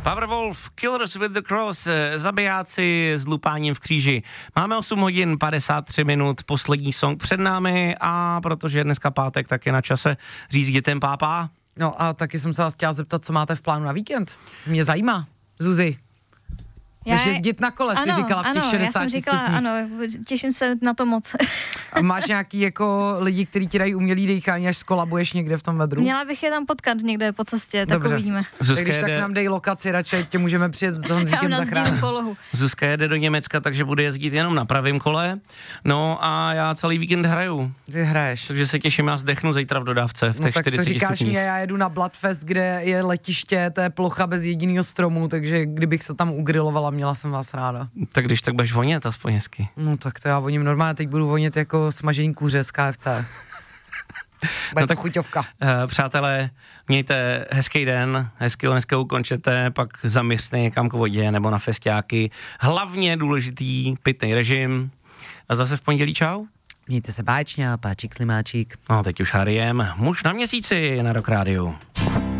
Powerwolf, Killers with the Cross, zabijáci s lupáním v kříži. Máme 8 hodin 53 minut, poslední song před námi a protože je dneska pátek, tak je na čase říct dětem pápá. No a taky jsem se vás chtěla zeptat, co máte v plánu na víkend. Mě zajímá, Zuzi. Když jezdit na kole, si říkala v těch 60 já jsem říkala, stupních. ano, těším se na to moc. A máš nějaký jako lidi, kteří ti dají umělý dýchání, až skolabuješ někde v tom vedru? Měla bych je tam potkat někde po cestě, tak Dobře. uvidíme. Tak když tak nám dej lokaci, radši tě můžeme přijet s Honzíkem zachránit. Polohu. Zuzka jede do Německa, takže bude jezdit jenom na pravém kole. No a já celý víkend hraju. Ty hraješ. Takže se těším, já zdechnu zítra v dodávce v těch No tak 40 to říkáš stupních. mě, já jedu na Bloodfest, kde je letiště, to je plocha bez jediného stromu, takže kdybych se tam ugrilovala, měla jsem vás ráda. Tak když tak budeš vonět aspoň hezky. No tak to já voním normálně, teď budu vonět jako smažení kuře z KFC. Bude to chuťovka. Přátelé, mějte hezký den, hezkýho dneska ukončete, pak zaměřte někam k vodě nebo na festiáky. Hlavně důležitý pitný režim. A zase v pondělí čau. Mějte se báječně, páčík slimáčík. No teď už Hariem, muž na měsíci na Rock Rádiu.